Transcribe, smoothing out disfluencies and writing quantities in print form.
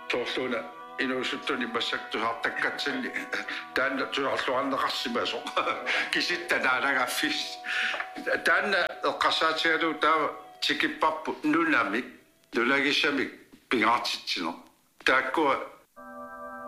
توصلنا إنه شتوني بسكت هاتكتسني تان تروحون نقص كيسيت تدانا فيش تان القصات هذو تا تيكي باب نونامي دولاجي شامي بيعطيتنا تاكو